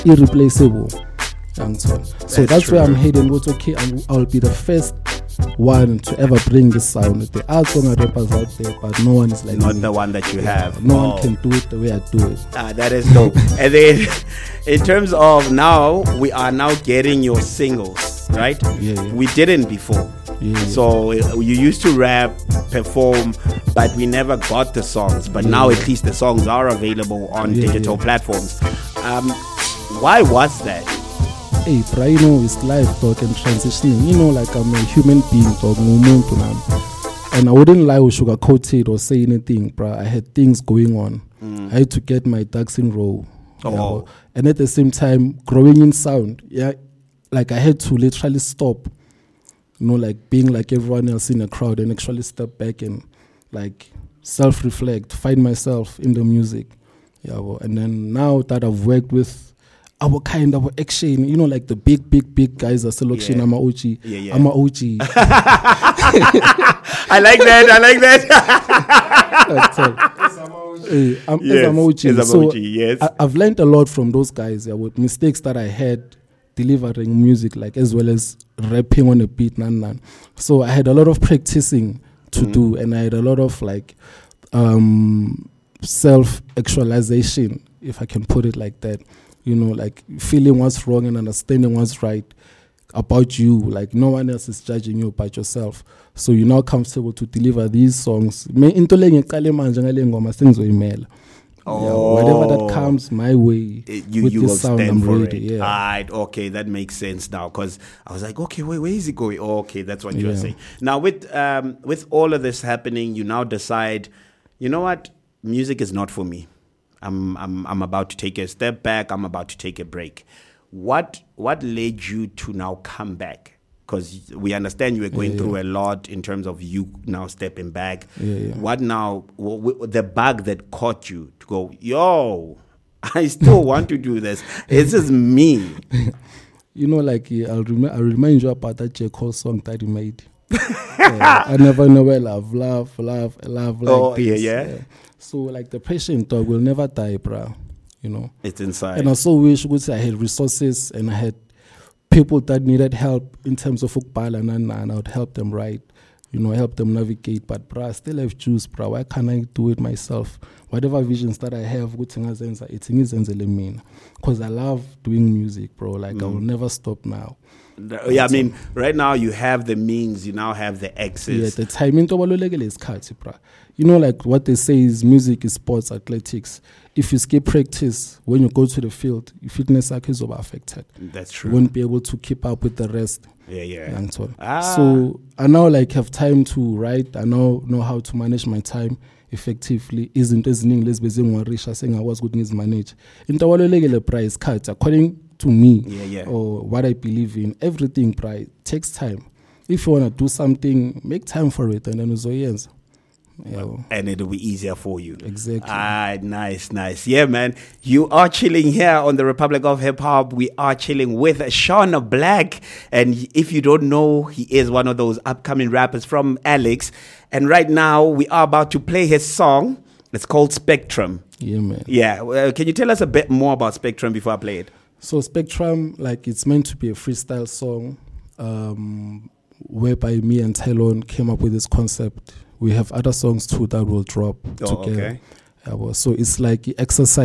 irreplaceable. So that's true. where I'm heading. What's okay, I'll be the first one to ever bring this sound. There are song rappers out there, but no one is like Not me. the one that you have. No one can do it the way I do it. That is dope. And then, in terms of now, we are now getting your singles, right? Yeah. We didn't before. Yeah. So you used to rap, perform, but we never got the songs. But now at least the songs are available on digital platforms. Why was that? Hey, but you know, it's life, dog, and transitioning. You know, like I'm a human being, dog, ngumuntu nami. And I wouldn't lie or sugarcoat it or say anything, bro. I had things going on. I had to get my ducks in row. You know? And at the same time, growing in sound, like I had to literally stop, you know, like being like everyone else in a crowd and actually step back and like self-reflect, find myself in the music. And then now that I've worked with our action, you know, like the big guys are selection. I'm a OG. I'm a OG. I like that. I'm OG. So yes. I've learned a lot from those guys. With mistakes that I had delivering music, like as well as rapping on a beat. So I had a lot of practicing to do, and I had a lot of like self-actualization, if I can put it like that. You know, like feeling what's wrong and understanding what's right about you. Like no one else is judging you but yourself. So you're now comfortable to deliver these songs. Whatever that comes my way, you will sound, stand I'm for ready. it. Right, okay, that makes sense now. Because I was like, okay, wait, where is it going? Oh, okay, that's what you're saying. Now, with all of this happening, you now decide, you know what, music is not for me. I'm about to take a step back. I'm about to take a break. What led you to now come back? Because we understand you were going through a lot in terms of you now stepping back. What now? The bug that caught you to go, yo, I still want to do this. This is me. You know, like I'll remind you about that J. Cole song that he made. I never know where love like this. So like the patient dog will never die, bruh. You know, it's inside. And I so wish I had resources and I had people that needed help in terms of ukbala and I would help them write, you know, help them navigate. But bruh, I still have juice, bruh. Why can't I do it myself? Whatever visions that I have, because I love doing music, bro. Like I will never stop now. Yeah, I mean, right now you have the means, you now have the access. Yeah, the timing is kati, bro. You know, like what they say is music is sports, athletics. If you skip practice, when you go to the field, your fitness is affected. That's true. You won't be able to keep up with the rest. Yeah. So I now like have time to write. I now know how to manage my time effectively. Isn't as in English saying I was good to manage. In price cut according to me or what I believe in. Everything price takes time. If you want to do something, make time for it, and then it's and it'll be easier for you. Exactly. Nice. Yeah, man. You are chilling here on the Republic of Hip Hop. We are chilling with Sean Black. And if you don't know, he is one of those upcoming rappers from Alex. And right now, we are about to play his song. It's called Spectrum. Yeah, man. Yeah. Can you tell us a bit more about Spectrum before I play it? So Spectrum, like it's meant to be a freestyle song whereby me and Tylon came up with this concept. We have other songs too that will drop together. Okay. So it's like exercise.